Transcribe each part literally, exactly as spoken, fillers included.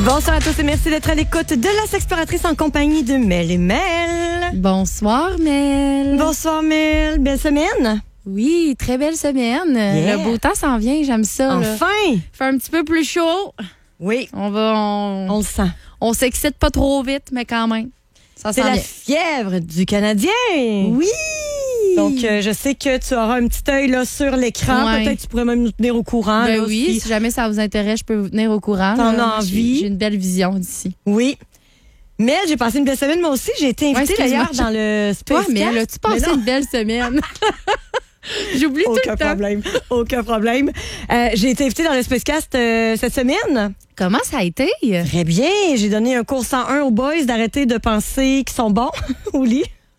Bonsoir à tous et merci d'être à l'écoute de la Sexploratrice en compagnie de Mel et Mel. Bonsoir, Mel. Bonsoir, Mel. Belle semaine. Oui, très belle semaine. Yeah. Le beau temps s'en vient, j'aime ça. Enfin. Là. Fait un petit peu plus chaud. Oui. On va... On, on le sent. On s'excite pas trop vite, mais quand même. Ça C'est s'en la vient. fièvre du Canadien. Oui. Donc, euh, je sais que tu auras un petit œil là, sur l'écran. Ouais. Peut-être que tu pourrais même nous tenir au courant. Ben là, oui, si... si jamais ça vous intéresse, je peux vous tenir au courant. T'en là. as envie. J'ai, j'ai une belle vision d'ici. Oui. Mel, j'ai passé une belle semaine. Moi aussi, j'ai été invitée Ouais, d'ailleurs excuse-moi. dans le Toi, Space Mel, as-tu passé une belle semaine? J'oublie tout Aucun le temps. problème. Aucun problème. Euh, j'ai été invitée dans le Spacecast euh, cette semaine. Comment ça a été? Très bien. J'ai donné un cours cent un aux boys d'arrêter de penser qu'ils sont bons au lit.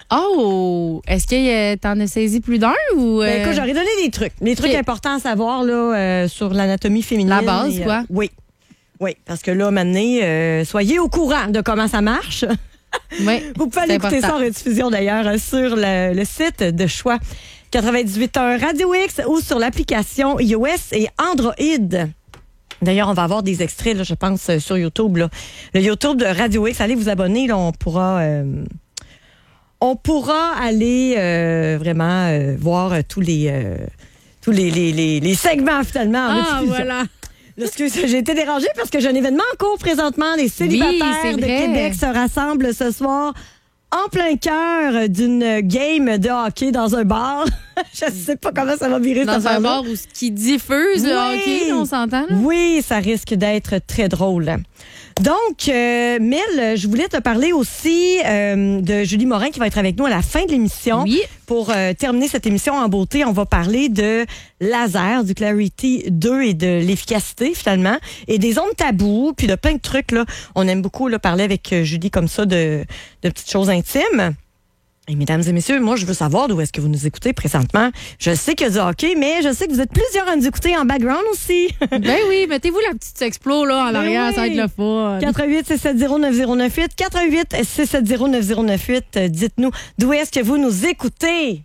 Oh! Est-ce que euh, t'en as saisi plus d'un ou... Ben, euh, écoute, j'aurais donné des trucs. Des trucs Ok. importants à savoir là, euh, sur l'anatomie féminine. La base, et, euh, quoi. Oui. Oui, parce que là, maintenant, euh, soyez au courant de comment ça marche. Oui, Vous pouvez aller c'est écouter ça en important. rediffusion d'ailleurs euh, sur le, le site de choix quatre-vingt-dix-huit point un Radio X ou sur l'application iOS et Android. D'ailleurs, on va avoir des extraits, là, je pense, euh, sur YouTube. Là. Le YouTube de Radio X, allez vous abonner, là, on pourra... euh, on pourra aller euh, vraiment euh, voir euh, tous les euh, tous les, les, les, les segments finalement en Ah, rediffusion. voilà. Là, excuse, j'ai été dérangée parce que j'ai un événement en cours présentement. Les célibataires c'est de vrai. Québec se rassemblent ce soir en plein cœur d'une game de hockey dans un bar. Je sais pas comment ça va virer cette Dans un affaire-là. bar où ce qui diffuse le Oui. hockey, là, on s'entend? Là? Oui, ça risque d'être très drôle. Donc, euh, Mel, je voulais te parler aussi euh, de Julie Morin qui va être avec nous à la fin de l'émission. Oui. Pour euh, terminer cette émission en beauté, on va parler de laser, du Clarity deux et de l'efficacité finalement, et des ondes tabous, puis de plein de trucs. Là. On aime beaucoup là, parler avec euh, Julie comme ça de, de petites choses intimes. Et mesdames et messieurs, moi, je veux savoir d'où est-ce que vous nous écoutez présentement. Je sais qu'il y a du hockey, mais je sais que vous êtes plusieurs à nous écouter en background aussi. Ben oui, mettez-vous la petite explo là, en Ben arrière, oui. ça va être le fun. quatre un huit six sept zéro neuf zéro neuf huit, quatre un huit six sept zéro neuf zéro neuf huit. Euh, Dites-nous d'où est-ce que vous nous écoutez.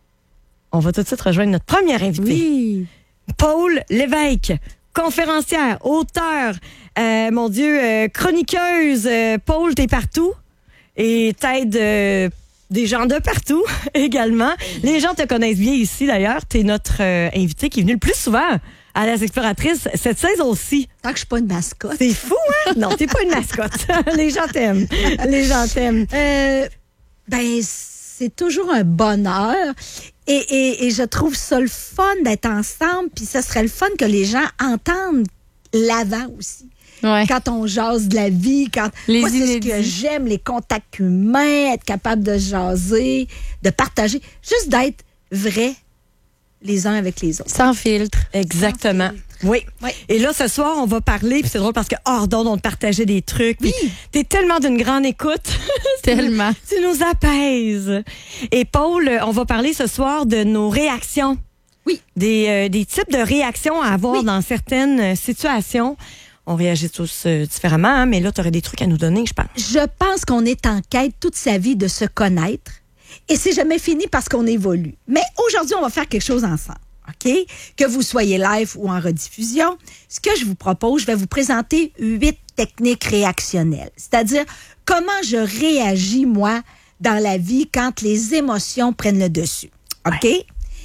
On va tout de suite rejoindre notre première invitée. Oui. Paul Lévesque, conférencière, auteur, euh, mon Dieu, euh, chroniqueuse. Euh, Paul, t'es partout et t'aides euh, des gens de partout également. Les gens te connaissent bien ici d'ailleurs. T'es notre euh, invité qui est venu le plus souvent à la Sexploratrice cette saison-ci. Tant que je suis pas une mascotte. C'est fou, hein? Non, t'es pas une mascotte. Les gens t'aiment. Les gens t'aiment. Euh, ben, c'est toujours un bonheur. Et, et, et je trouve ça le fun d'être ensemble. Puis ce serait le fun que les gens entendent l'avant aussi. Ouais. Quand on jase de la vie, quand Les moi, c'est ce inédits. que j'aime, les contacts humains, être capable de jaser, de partager, juste d'être vrai les uns avec les autres. Sans filtre. Exactement. Oui. Oui. Et là, ce soir, on va parler, puis c'est drôle parce que hors d'onde, on te partageait des trucs. Oui. T'es tellement d'une grande écoute. Tellement. Tu nous apaises. Et Paul, on va parler ce soir de nos réactions. Oui. Des, euh, des types de réactions à avoir Oui. dans certaines euh, situations. On réagit tous euh, différemment, hein, mais là, tu aurais des trucs à nous donner, je pense. Je pense qu'on est en quête toute sa vie de se connaître. Et c'est jamais fini parce qu'on évolue. Mais aujourd'hui, on va faire quelque chose ensemble. OK? Que vous soyez live ou en rediffusion, ce que je vous propose, je vais vous présenter huit techniques réactionnelles. C'est-à-dire comment je réagis, moi, dans la vie quand les émotions prennent le dessus. OK? Ouais.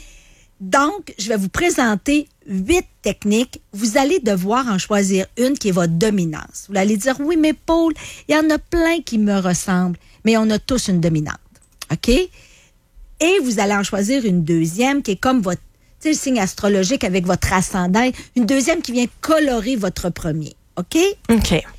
Donc, je vais vous présenter huit techniques. Vous allez devoir en choisir une qui est votre dominance. Vous allez dire, oui, mais Paul, il y en a plein qui me ressemblent, mais on a tous une dominante. OK? Et vous allez en choisir une deuxième qui est comme votre, tu sais, le signe astrologique avec votre ascendant. Une deuxième qui vient colorer votre premier. OK? OK.